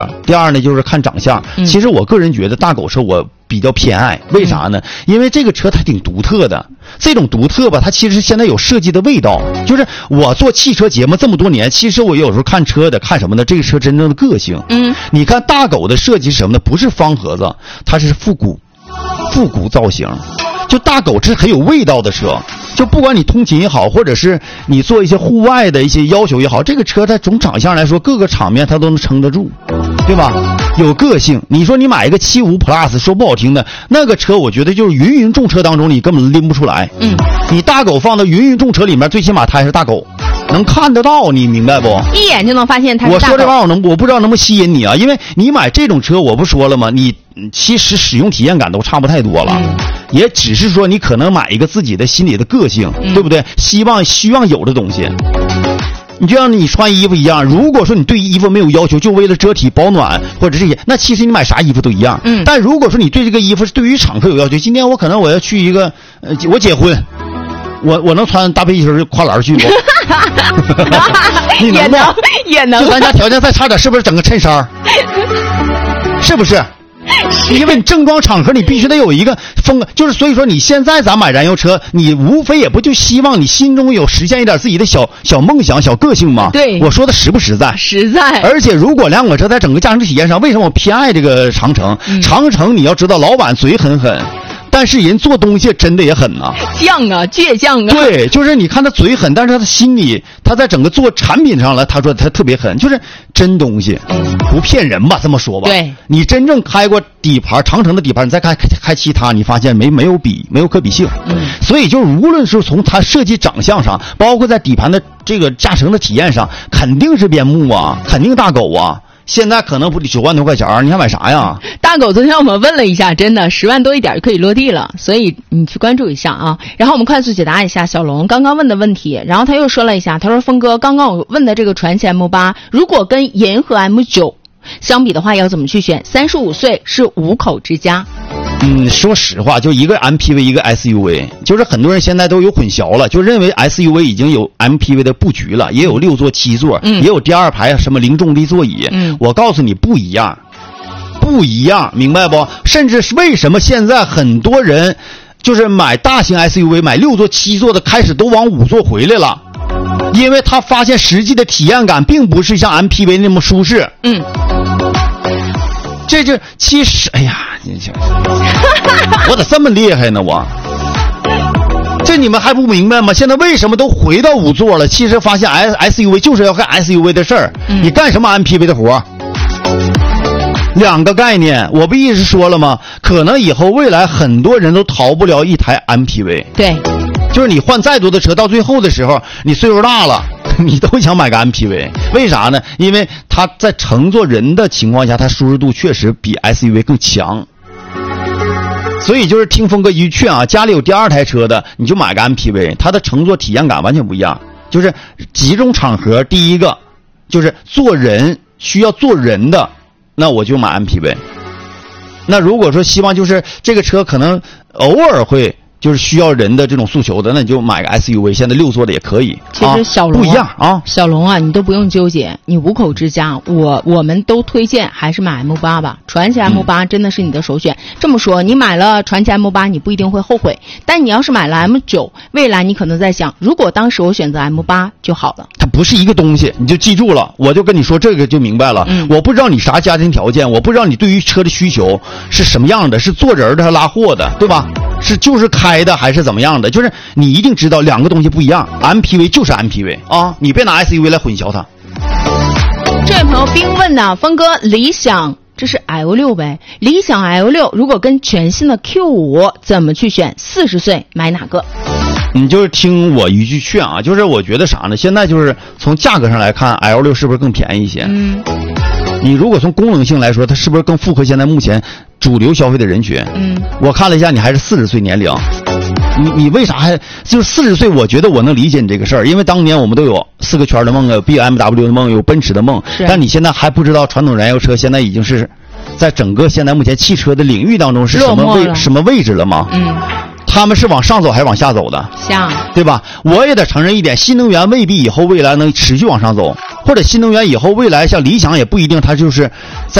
第二呢就是看长相。其实我个人觉得大狗车我比较偏爱，为啥呢？因为这个车它挺独特的，这种独特吧，它其实现在有设计的味道。就是我做汽车节目这么多年，其实我有时候看车的看什么呢？这个车真正的个性。你看大狗的设计是什么呢？不是方盒子，它是复古造型。就大狗是很有味道的车，就不管你通勤也好，或者是你做一些户外的一些要求也好，这个车在从长相来说，各个场面它都能撑得住，对吧？有个性。你说你买一个75 Plus， 说不好听的，那个车我觉得就是芸芸众车当中你根本拎不出来。你大狗放到芸芸众车里面，最起码它还是大狗，能看得到，你明白不？ 一眼就能发现它是大狗。 我说这玩意儿我不知道能不能吸引你啊？因为你买这种车，我不说了吗？你其实使用体验感都差不太多了。也只是说你可能买一个自己的心里的个性，对不对？希望有的东西。你就像你穿衣服一样，如果说你对衣服没有要求，就为了遮体保暖或者这些，那其实你买啥衣服都一样。但如果说你对这个衣服是对于场合有要求，今天我可能我要去一个我结婚，我能穿大背心儿跨栏去不？你能吗？ 也能。 就咱家条件再差点，是不是整个衬衫？是不是？因为你正装场合你必须得有一个风格，就是所以说你现在咱买燃油车，你无非也不就希望你心中有实现一点自己的小梦想、小个性吗？ 对， 我说的实不实在？ 实在。而且如果两款车在整个驾驶体验上，为什么我偏爱这个长城？长城你要知道，老板嘴很狠。但是人做东西真的也狠呐， 犟啊，倔强啊。 对，就是你看他嘴狠，但是他的心里，他在整个做产品上来，他说他特别狠，就是真东西，不骗人吧？这么说吧， 对， 你真正开过底盘，长城的底盘，你再开其他，你发现没有可比性。所以就是无论是从它设计长相上，包括在底盘的这个驾乘的体验上，肯定是边牧啊，肯定大狗啊。现在可能不得9万多块钱，你想买啥呀？ 大狗昨天我们问了一下，真的10万多一点就可以落地了，所以你去关注一下啊。然后我们快速解答一下小龙刚刚问的问题，然后他又说了一下，他说峰哥，刚刚我问的这个传奇 M8， 如果跟银河 M9 相比的话，要怎么去选？35岁是5口之家。 说实话，就一个 MPV 一个 SUV， 就是很多人现在都有混淆了，就认为 SUV 已经有 MPV 的布局了，也有6座7座，也有第二排什么零重力座椅。我告诉你不一样，明白不？甚至是为什么现在很多人就是买大型 SUV 买6座7座的开始都往5座回来了，因为他发现实际的体验感并不是像 MPV 那么舒适。这就其实，哎呀，你想，我咋这么厉害呢？这你们还不明白吗？现在为什么都回到5座了？其实发现 SUV 就是要干 SUV 的事儿，你干什么 MPV 的活？两个概念，我不一直说了吗？可能以后未来很多人都逃不了一台 MPV。 对， 就是你换再多的车，到最后的时候，你岁数大了。你都想买个 MPV， 为啥呢？因为它在乘坐人的情况下，它舒适度确实比 SUV 更强。所以就是听峰哥一句劝啊，家里有第二台车的，你就买个 MPV， 它的乘坐体验感完全不一样。就是几种场合，第一个就是坐人需要坐人的，那我就买 MPV。那如果说希望就是这个车可能偶尔会。就是需要人的这种诉求的，那你就买个 SUV， 现在6座的也可以。 其实小龙、 不一样啊， 小龙啊，你都不用纠结，你5口之家，我们都推荐还是买 M8 吧，传奇 M8 真的是你的首选。这么说，你买了传奇 M8， 你不一定会后悔，但你要是买了 M9， 未来你可能在想，如果当时我选择 M8 就好了。 它不是一个东西，你就记住了，我就跟你说这个就明白了。我不知道你啥家庭条件，我不知道你对于车的需求是什么样的，是坐人的还是拉货的，对吧？就是开的还是怎么样的？就是你一定知道两个东西不一样 ，MPV 就是 MPV 啊，你别拿 SUV 来混淆它。 这位朋友冰问呢，峰哥，理想这是 L6 呗？理想 L6 如果跟全新的 Q5 怎么去选？40岁买哪个？ 你就是听我一句劝啊，就是我觉得啥呢？现在就是从价格上来看 ，L6 是不是更便宜一些？你如果从功能性来说，它是不是更符合现在目前主流消费的人群？我看了一下，你还是40岁年龄，你为啥还就是40岁？我觉得我能理解你这个事儿，因为当年我们都有4个圈的梦，有 BMW 的梦，有奔驰的梦，但你现在还不知道传统燃油车现在已经是在整个现在目前汽车的领域当中是什么位置了吗？他们是往上走还是往下走的？ 下， 对吧？我也得承认一点，新能源未必以后未来能持续往上走。 或者新能源以后未来像理想也不一定它就是在